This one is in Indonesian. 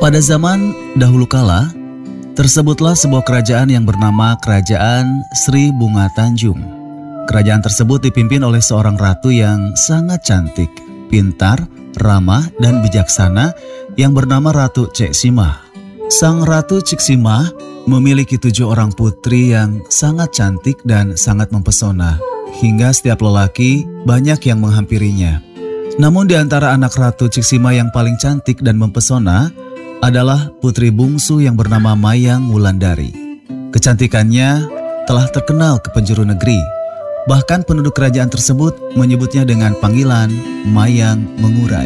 Pada zaman dahulu kala, tersebutlah sebuah kerajaan yang bernama Kerajaan Sri Bunga Tanjung. Kerajaan tersebut dipimpin oleh seorang ratu yang sangat cantik, pintar, ramah, dan bijaksana yang bernama Ratu Ceksimah. Sang Ratu Ceksimah memiliki 7 orang putri yang sangat cantik dan sangat mempesona, hingga setiap lelaki banyak yang menghampirinya. Namun di antara anak Ratu Ceksimah yang paling cantik dan mempesona adalah putri bungsu yang bernama Mayang Wulandari. Kecantikannya telah terkenal ke penjuru negeri. Bahkan penduduk kerajaan tersebut menyebutnya dengan panggilan Mayang Mengurai.